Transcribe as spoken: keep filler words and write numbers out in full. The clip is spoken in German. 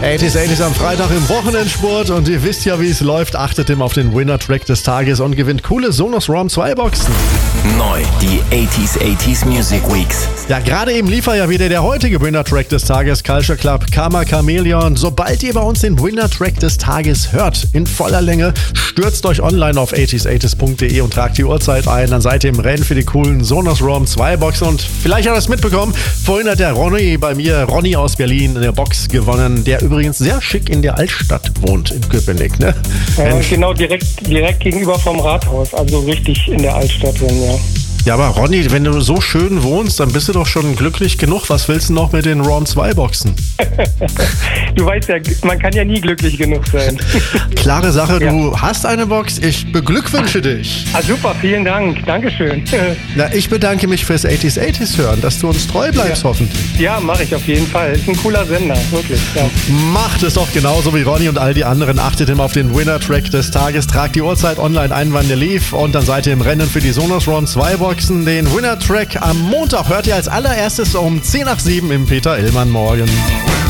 achtziger achtziger am Freitag im Wochenendsport und ihr wisst ja, wie es läuft. Achtet immer auf den Winner-Track des Tages und gewinnt coole Sonos ROM zwei Boxen. Neu, die achtziger achtziger Music Weeks. Ja, gerade eben lief ja wieder der heutige Winner-Track des Tages, Culture Club, Karma Chameleon. Sobald ihr bei uns den Winner-Track des Tages hört, in voller Länge, stürzt euch online auf achtziger achtziger punkt de und tragt die Uhrzeit ein. Dann seid ihr im Rennen für die coolen Sonos ROM zwei Boxen. Und vielleicht habt ihr es mitbekommen, vorhin hat der Ronny bei mir, Ronny aus Berlin, eine Box gewonnen, der übrigens sehr schick in der Altstadt wohnt, in Köpenick, ne? Ja, genau, direkt, direkt gegenüber vom Rathaus, also richtig in der Altstadt drin, ja. Ja, aber Ronny, wenn du so schön wohnst, dann bist du doch schon glücklich genug. Was willst du noch mit den ROM zwei Boxen? Du weißt ja, man kann ja nie glücklich genug sein. Klare Sache, Ja. Du hast eine Box. Ich beglückwünsche dich. Ah, super, vielen Dank. Dankeschön. Na, ich bedanke mich fürs achtziger achtziger hören, dass du uns treu bleibst, Ja. hoffentlich. Ja, mache ich auf jeden Fall. Ist ein cooler Sender, wirklich. Ja. Macht es doch genauso wie Ronny und all die anderen. Achtet immer auf den Winner-Track des Tages. Tragt die Uhrzeit online ein, wann der lief. Und dann seid ihr im Rennen für die Sonos ROM zwei Boxen. Den Winner-Track am Montag hört ihr als allererstes um zehn nach sieben im Peter Illmann Morgen.